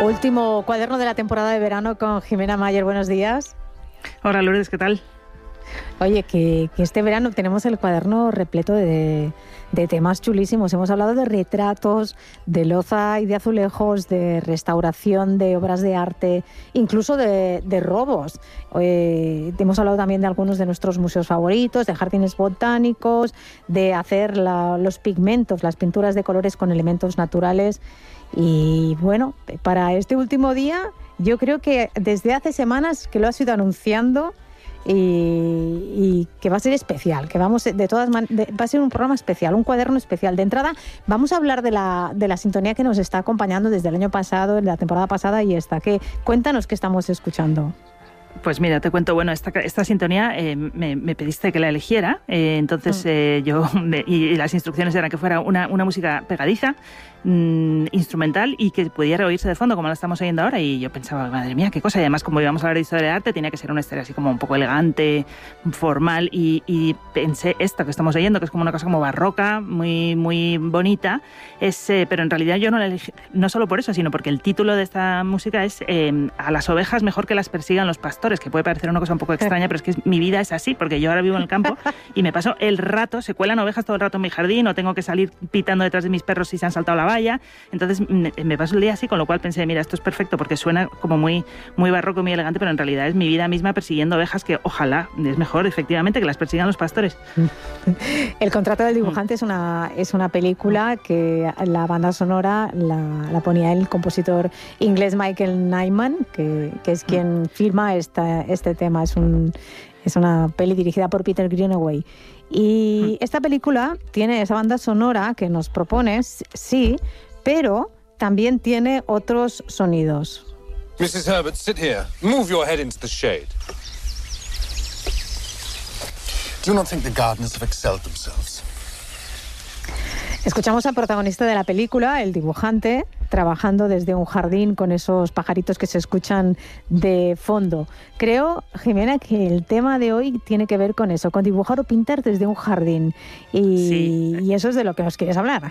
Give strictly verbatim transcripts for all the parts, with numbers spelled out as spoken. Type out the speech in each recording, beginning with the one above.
Último cuaderno de la temporada de verano con Jimena Mayer. Buenos días. Hola Lourdes, ¿qué tal? Oye, que, que este verano tenemos el cuaderno repleto de, de temas chulísimos. Hemos hablado de retratos, de loza y de azulejos, de restauración, de obras de arte, incluso de, de robos. Eh, hemos hablado también de algunos de nuestros museos favoritos, de jardines botánicos, de hacer la, los pigmentos, las pinturas de colores con elementos naturales. Y bueno, para este último día, yo creo que desde hace semanas que lo has ido anunciando y, y que va a ser especial, que vamos de todas man- de, va a ser un programa especial, un cuaderno especial. De entrada, vamos a hablar de la, de la sintonía que nos está acompañando desde el año pasado, de la temporada pasada y esta. Que, cuéntanos qué estamos escuchando. Pues mira, te cuento, bueno, esta, esta sintonía eh, me, me pediste que la eligiera, eh, entonces eh, yo, me, y, y las instrucciones eran que fuera una, una música pegadiza, mmm, instrumental y que pudiera oírse de fondo como la estamos oyendo ahora, y yo pensaba, madre mía, qué cosa, y además como íbamos a hablar de historia de arte, tenía que ser una historia así como un poco elegante, formal, y, y pensé esta que estamos oyendo, que es como una cosa como barroca, muy, muy bonita, es, eh, pero en realidad yo no la elegí, no solo por eso, sino porque el título de esta música es eh, A las ovejas mejor que las persigan los pastores, que puede parecer una cosa un poco extraña, pero es que mi vida es así, porque yo ahora vivo en el campo y me paso el rato, se cuelan ovejas todo el rato en mi jardín, o tengo que salir pitando detrás de mis perros si se han saltado la valla, entonces me, me paso el día así, con lo cual pensé, mira, esto es perfecto, porque suena como muy, muy barroco, muy elegante, pero en realidad es mi vida misma persiguiendo ovejas, que ojalá es mejor, efectivamente, que las persigan los pastores. El contrato del dibujante es una, es una película que la banda sonora la, la ponía el compositor inglés Michael Nyman, que, que es quien firma esta, este tema. Es, un, es una peli dirigida por Peter Greenaway. Y esta película tiene esa banda sonora que nos propones, sí, pero también tiene otros sonidos. missus Herbert, sit here. Move your head into the shade. Do you not think the gardeners have excelled themselves? Escuchamos al protagonista de la película, el dibujante, trabajando desde un jardín con esos pajaritos que se escuchan de fondo. Creo, Jimena, que el tema de hoy tiene que ver con eso, con dibujar o pintar desde un jardín. Y, sí. y eso es de lo que nos quieres hablar.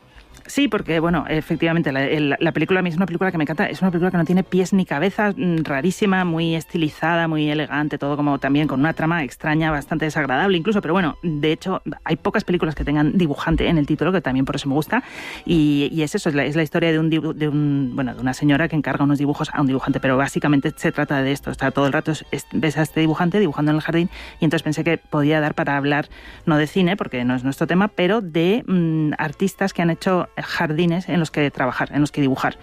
Sí, porque, bueno, efectivamente, la, la, la película a mí es una película que me encanta, es una película que no tiene pies ni cabeza, rarísima, muy estilizada, muy elegante, todo como también con una trama extraña, bastante desagradable incluso, pero bueno, de hecho, hay pocas películas que tengan dibujante en el título, que también por eso me gusta, y, y es eso, es la, es la historia de un, de un, bueno, de una señora que encarga unos dibujos a un dibujante, pero básicamente se trata de esto, está todo el rato, es, ves a este dibujante dibujando en el jardín, y entonces pensé que podía dar para hablar, no de cine, porque no es nuestro tema, pero de mmm, artistas que han hecho jardines en los que trabajar, en los que dibujar.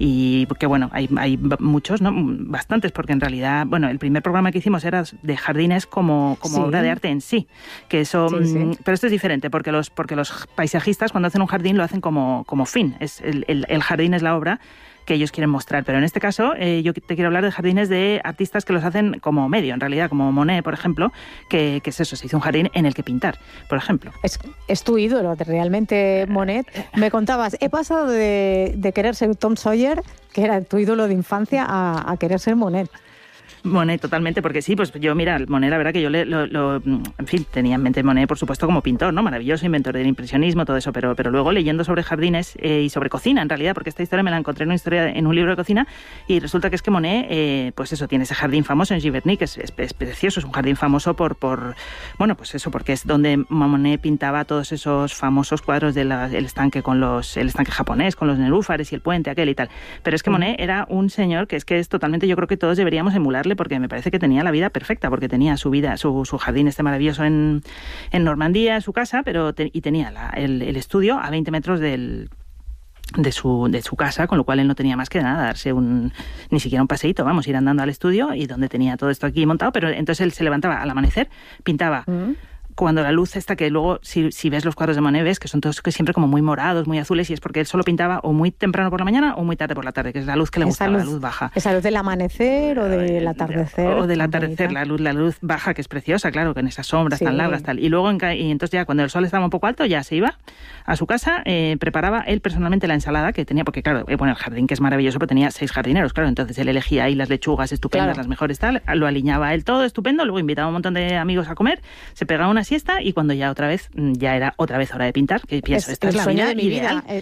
Y que bueno, hay, hay muchos, ¿no? Bastantes, porque en realidad, bueno, el primer programa que hicimos era de jardines como, como sí. obra de arte en sí. Que eso, sí, sí. Pero esto es diferente, porque los, porque los paisajistas cuando hacen un jardín lo hacen como, como fin. Es el, el, el jardín es la obra que ellos quieren mostrar, pero en este caso eh, yo te quiero hablar de jardines de artistas que los hacen como medio, en realidad, como Monet, por ejemplo, que, que es eso, se hizo un jardín en el que pintar, por ejemplo. Es, es tu ídolo, realmente, Monet. Me contabas, he pasado de, de querer ser Tom Sawyer, que era tu ídolo de infancia, a, a querer ser Monet. Monet, totalmente, porque sí, pues yo, mira, Monet, la verdad que yo le, lo, lo, en fin, tenía en mente Monet, por supuesto, como pintor, ¿no? Maravilloso, inventor del impresionismo, todo eso, pero, pero luego leyendo sobre jardines eh, y sobre cocina, en realidad, porque esta historia me la encontré en una historia en un libro de cocina, y resulta que es que Monet, eh, pues eso, tiene ese jardín famoso en Giverny, que es, es, es precioso, es un jardín famoso por, por, bueno, pues eso, porque es donde Monet pintaba todos esos famosos cuadros del estanque con los, el estanque japonés, con los nenúfares y el puente aquel y tal. Pero es que Monet era un señor que es que es totalmente, yo creo que todos deberíamos emularle, porque me parece que tenía la vida perfecta, porque tenía su vida, su, su jardín este maravilloso en, en Normandía, su casa, pero te, y tenía la, el, el estudio a veinte metros del de su, de su casa, con lo cual él no tenía más que nada, darse un, ni siquiera un paseíto, vamos, ir andando al estudio, y donde tenía todo esto aquí montado, pero entonces él se levantaba al amanecer, pintaba mm. cuando la luz esta, que luego si, si ves los cuadros de Monet ves que son todos que siempre como muy morados, muy azules, y es porque él solo pintaba o muy temprano por la mañana o muy tarde por la tarde, que es la luz que le gustaba, luz, la luz baja. ¿Esa luz del amanecer o del atardecer? O del atardecer, la luz, la luz baja, que es preciosa, claro, con esas sombras sí. tan largas, tal. Y luego, y entonces ya cuando el sol estaba un poco alto, ya se iba a su casa, eh, preparaba él personalmente la ensalada que tenía, porque claro, eh, bueno, el jardín que es maravilloso, pero tenía seis jardineros, claro, entonces él elegía ahí las lechugas estupendas, claro. las mejores, tal, lo aliñaba él todo estupendo, luego invitaba a un montón de amigos a comer, se pegaba una siesta, y cuando ya otra vez, ya era otra vez hora de pintar, que pienso, es, esta es la sueño vida de mi ideal. vida. Eh,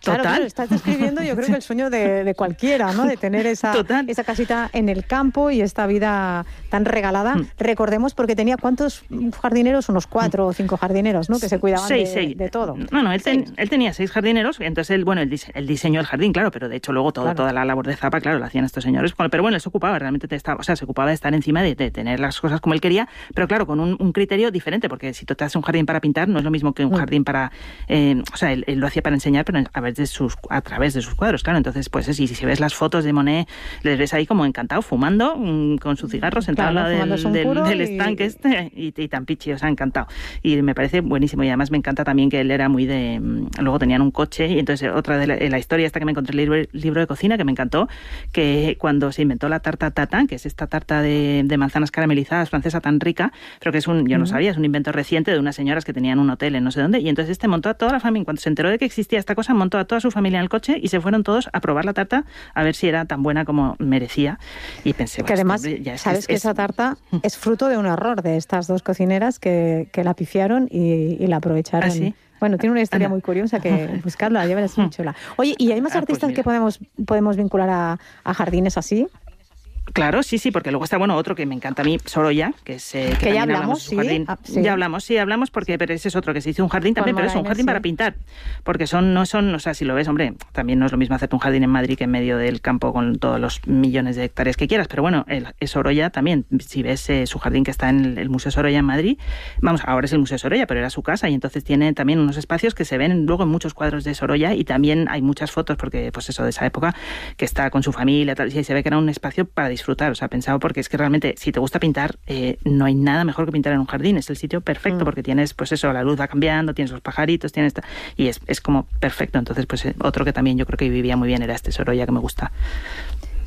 Claro, Total. claro, estás describiendo yo creo que el sueño de, de cualquiera, ¿no? De tener esa, esa casita en el campo y esta vida tan regalada. Mm. Recordemos, porque tenía ¿cuántos jardineros? Unos cuatro mm. o cinco jardineros, ¿no? Que se cuidaban seis, de, seis. de todo. No, no, él, ten, él tenía seis jardineros, entonces él, bueno, él, dise, él diseñó el jardín, claro, pero de hecho luego todo, claro. toda la labor de zapa, claro, la hacían estos señores. Pero bueno, él se ocupaba, realmente te estaba, o sea, se ocupaba de estar encima de, de tener las cosas como él quería, pero claro, con un, un criterio diferente, porque si tú te haces un jardín para pintar, no es lo mismo que un mm. jardín para, eh, o sea, él, él lo hacía para enseñar, pero a ver de sus a través de sus cuadros, claro. Entonces, pues sí, si ves las fotos de Monet, les ves ahí como encantado, fumando, mmm, con su cigarro, sentado claro, al lado del, del, del estanque y... este, y, y tan pichi, o sea, encantado. Y me parece buenísimo, y además me encanta también que él era muy de... Luego tenían un coche, y entonces otra de la, la historia esta que me encontré el libro, libro de cocina, que me encantó, que cuando se inventó la tarta tatin, que es esta tarta de, de manzanas caramelizadas francesa tan rica, pero que es un, yo no sabía, es un invento reciente de unas señoras que tenían un hotel en no sé dónde, y entonces este montó a toda la familia, cuando se enteró de que existía esta cosa, montó a toda su familia en el coche y se fueron todos a probar la tarta a ver si era tan buena como merecía, y pensé... Que además, ya es, sabes es, que es... esa tarta es fruto de un error de estas dos cocineras que, que la pifiaron y, y la aprovecharon. ¿Ah, sí? Bueno, tiene una historia Ana. muy curiosa que buscarla, ya verás muy chula. Oye, ¿y hay más ah, artistas pues que podemos, podemos vincular a, a jardines así? Claro, sí, sí, porque luego está, bueno, otro que me encanta a mí, Sorolla, que es... Eh, que, que ya hablamos, sí. Jardín. Ah, sí. Ya hablamos, sí, hablamos, porque pero ese es otro que se hizo un jardín también, pero es un jardín sí. para pintar, porque son, no son, o sea, si lo ves, hombre, también no es lo mismo hacerte un jardín en Madrid que en medio del campo con todos los millones de hectáreas que quieras, pero bueno, el, el Sorolla también, si ves eh, su jardín que está en el, el Museo Sorolla en Madrid, vamos, ahora es el Museo Sorolla, pero era su casa, y entonces tiene también unos espacios que se ven luego en muchos cuadros de Sorolla, y también hay muchas fotos, porque pues eso, de esa época, que está con su familia, tal, y se ve que era un espacio para disfrutar, o sea, pensado porque es que realmente si te gusta pintar eh, no hay nada mejor que pintar en un jardín, es el sitio perfecto mm. porque tienes pues eso, la luz va cambiando, tienes los pajaritos, tienes y es, es como perfecto, entonces pues otro que también yo creo que vivía muy bien era este Sorolla que me gusta.